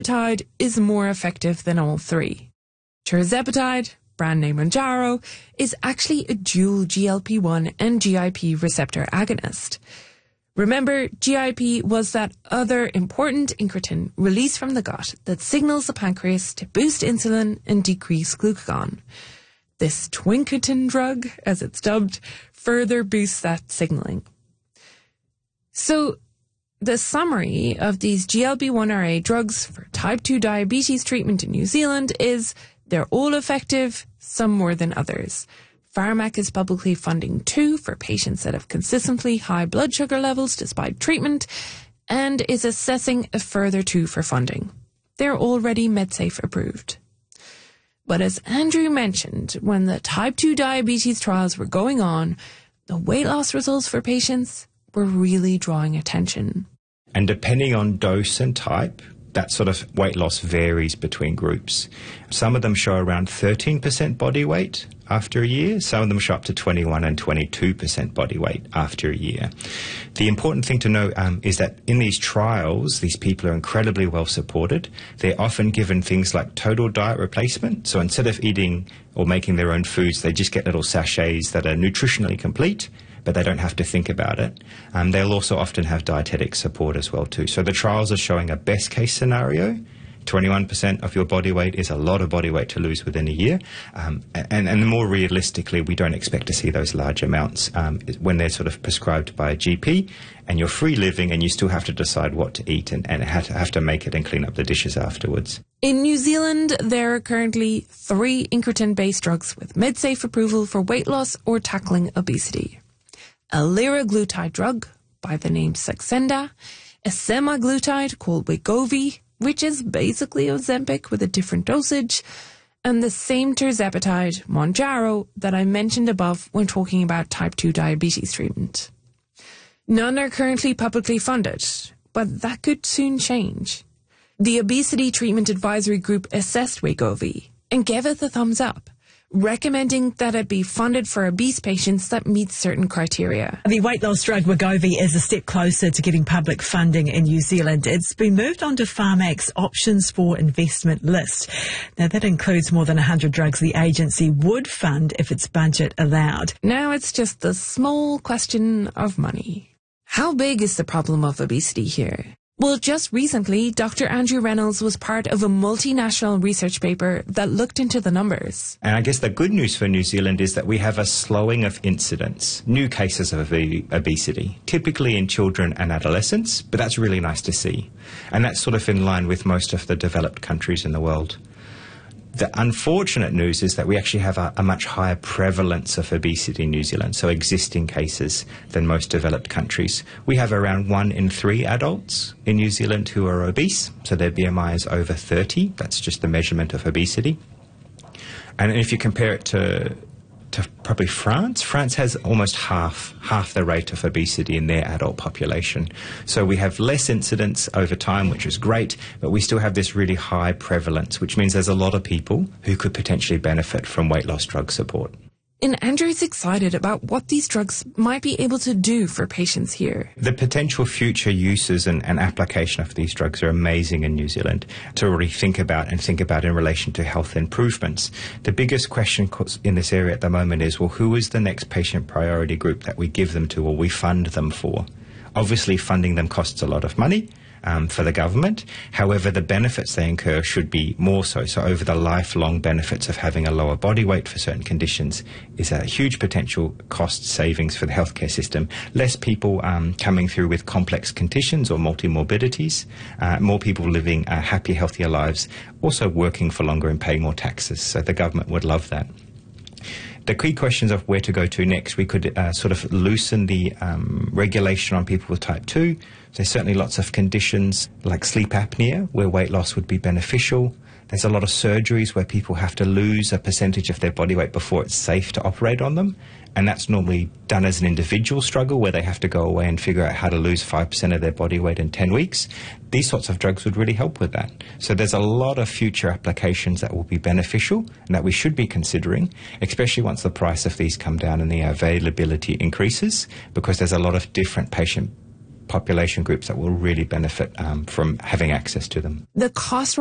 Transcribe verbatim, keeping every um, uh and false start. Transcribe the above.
tirzepatide is more effective than all three. Tirzepatide, brand name Mounjaro, is actually a dual G L P one and G I P receptor agonist. Remember, G I P was that other important incretin released from the gut that signals the pancreas to boost insulin and decrease glucagon. This twincretin drug, as it's dubbed, further boosts that signaling. So, the summary of these G L P one R A drugs for type two diabetes treatment in New Zealand is they're all effective, some more than others. Pharmac is publicly funding two for patients that have consistently high blood sugar levels despite treatment and is assessing a further two for funding. They're already MedSafe approved. But as Andrew mentioned, when the type two diabetes trials were going on, the weight loss results for patients were really drawing attention. And depending on dose and type, that sort of weight loss varies between groups. Some of them show around thirteen percent body weight after a year. Some of them show up to twenty-one and twenty-two percent body weight after a year. The important thing to know um, is that in these trials, these people are incredibly well supported. They're often given things like total diet replacement. So instead of eating or making their own foods, they just get little sachets that are nutritionally complete, but they don't have to think about it. Um, they'll also often have dietetic support as well too. So the trials are showing a best case scenario. twenty-one percent of your body weight is a lot of body weight to lose within a year. Um, and, and more realistically, we don't expect to see those large amounts um, when they're sort of prescribed by a G P and you're free living and you still have to decide what to eat and, and have, to, have to make it and clean up the dishes afterwards. In New Zealand, there are currently three incretin-based drugs with MedSafe approval for weight loss or tackling obesity. A liraglutide drug by the name Saxenda, a semaglutide called Wegovy, which is basically Ozempic with a different dosage, and the same tirzepatide, Mounjaro, that I mentioned above when talking about type two diabetes treatment. None are currently publicly funded, but that could soon change. The Obesity Treatment Advisory Group assessed Wegovy and gave it the thumbs up, recommending that it be funded for obese patients that meet certain criteria. The weight loss drug Wegovy is a step closer to getting public funding in New Zealand. It's been moved onto Pharmac's options for investment list. Now, that includes more than one hundred drugs the agency would fund if its budget allowed. Now it's just the small question of money. How big is the problem of obesity here? Well, just recently, Doctor Andrew Reynolds was part of a multinational research paper that looked into the numbers. And I guess the good news for New Zealand is that we have a slowing of incidence, new cases of obesity, typically in children and adolescents, but that's really nice to see. And that's sort of in line with most of the developed countries in the world. The unfortunate news is that we actually have a, a much higher prevalence of obesity in New Zealand, so existing cases, than most developed countries. We have around one in three adults in New Zealand who are obese, so their B M I is over thirty. That's just the measurement of obesity. And if you compare it to to probably France, France has almost half, half the rate of obesity in their adult population. So we have less incidence over time, which is great, but we still have this really high prevalence, which means there's a lot of people who could potentially benefit from weight loss drug support. And Andrew's excited about what these drugs might be able to do for patients here. The potential future uses and, and application of these drugs are amazing in New Zealand to really think about and think about in relation to health improvements. The biggest question in this area at the moment is, well, who is the next patient priority group that we give them to or we fund them for? Obviously, funding them costs a lot of money. Um, for the government. However, the benefits they incur should be more so. So over the lifelong benefits of having a lower body weight for certain conditions is a huge potential cost savings for the healthcare system. Less people um, coming through with complex conditions or multimorbidities, uh, more people living uh, happier, healthier lives, also working for longer and paying more taxes. So the government would love that. The key questions of where to go to next, we could uh, sort of loosen the um, regulation on people with type two. There's certainly lots of conditions like sleep apnea where weight loss would be beneficial. There's a lot of surgeries where people have to lose a percentage of their body weight before it's safe to operate on them. And that's normally done as an individual struggle where they have to go away and figure out how to lose five percent of their body weight in ten weeks. These sorts of drugs would really help with that. So there's a lot of future applications that will be beneficial and that we should be considering, especially once the price of these come down and the availability increases, because there's a lot of different patient population groups that will really benefit um, from having access to them. The cost